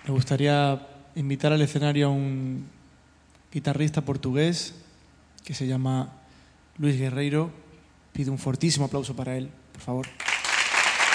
Me gustaría invitar al escenario a un guitarrista portugués que se llama Luis Guerreiro. Pido un fortísimo aplauso para él, por favor.